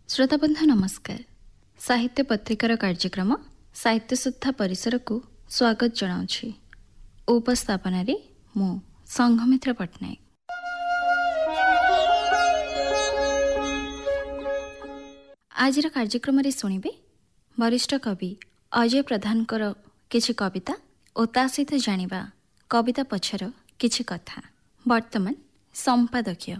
श्रोताबंधु नमस्कार। साहित्य पत्रिकार कार्यक्रम साहित्य सुधा परिसर को स्वागत जनाऊँगी। उपस्थापन मु संघमित्र पट्टनायक। आज कार्यक्रम शुणिबे वरिष्ठ कवि अजय प्रधान किछि कविता और ता सहित जानिबा कविता पछर किछि कथा। वर्तमान संपादकीय।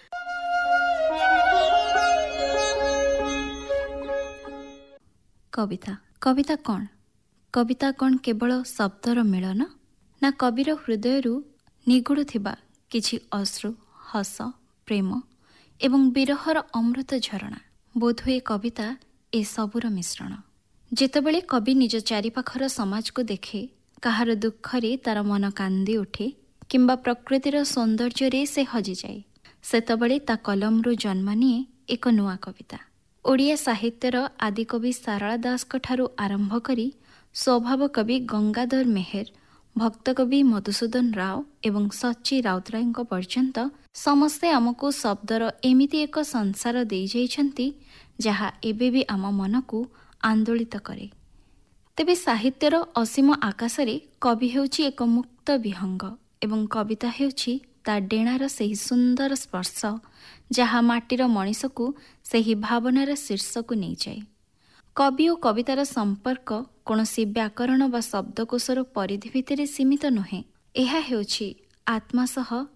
कविता कौन केवल शब्दर मिलन ना कविर हृदय निगुड़ुथिबा किछि अश्रु हस प्रेम एवं विरहर अमृत झरणा। बोधहुए कविता ए सबुर मिश्रण। जेतेबेले कवि निज चारिपाखर समाज को देखे, काहार दुखरे तार मन कांदी उठे किंबा प्रकृतिर सौंदर्य से हजि जाए, सेतबेले ता कलमरु जन्म निए एक नुआ कविता। ओडिया साहित्यर आदिकवि सारला दास ठारू आरंभ करी स्वभाव कवि गंगाधर मेहेर, भक्तकवि मधुसूदन राव एवं सच्ची राउतराय पर्यंत समस्ते आमको शब्दर एमिति एक संसार दे जाइछंती जहा एबे भी आम मन को आंदोलित करे। तेबे साहित्यर असीम आकाशरे कवि हेउछि एक मुक्त विहंग एवं कविता हेउछि ता डेणार सेही सुंदर स्पर्श जहा माटीर मनीष को सेही भावनार शीर्ष को नहीं जाए। कवि और कवितार संपर्क कौनसी व्याकरण व शब्दकोशर परिधि भितर सीमित नुहे। यह हेउछि आत्मा सह